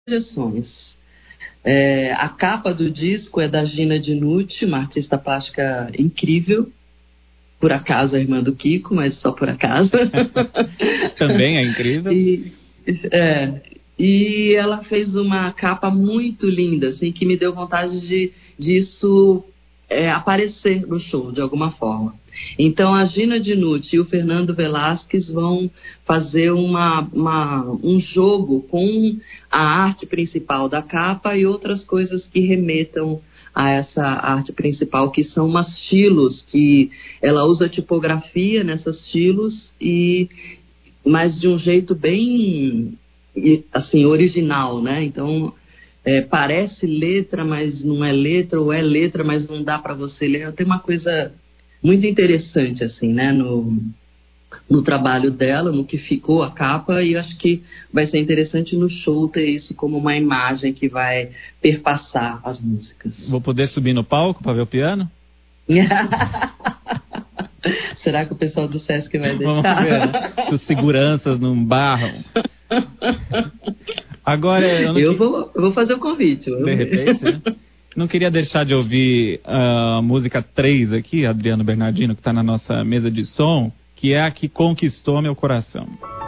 projeções. A capa do disco é da Gina Dinucci, uma artista plástica incrível. Por acaso, a irmã do Kiko, mas só por acaso. Também é incrível. E ela fez uma capa muito linda, assim, que me deu vontade disso aparecer no show, de alguma forma. Então, a Gina Dinucci e o Fernando Velasquez vão fazer um jogo com a arte principal da capa e outras coisas que remetam a essa arte principal, que são umas estilos, que ela usa tipografia nessas estilos, mas de um jeito bem, assim, original, né? Então, parece letra, mas não é letra, ou é letra, mas não dá para você ler. Tem uma coisa muito interessante, assim, né, no trabalho dela, no que ficou a capa, e acho que vai ser interessante no show ter isso como uma imagem que vai perpassar as músicas. Vou poder subir no palco para ver o piano? Será que o pessoal do Sesc vai deixar? Vamos ver, né? Se os seguranças não barram. Agora, eu vou fazer o convite. De repente, né? Não queria deixar de ouvir a música 3 aqui, Adriano Bernardino, que está na nossa mesa de som, que é a que conquistou meu coração.